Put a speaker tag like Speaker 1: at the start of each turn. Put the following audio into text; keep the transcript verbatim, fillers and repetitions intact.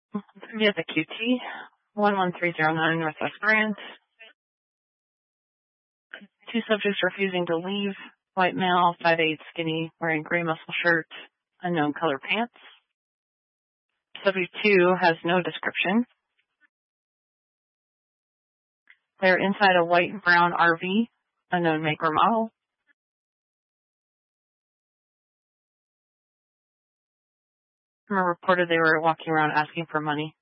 Speaker 1: We have the Q T, one one three zero nine Northwest Grand. Two subjects refusing to leave. White male, five eight, skinny, wearing gray muscle shirt, unknown color pants. Subject two has no description. They're inside a white and brown R V, unknown make or model. Reported they were walking around asking for money.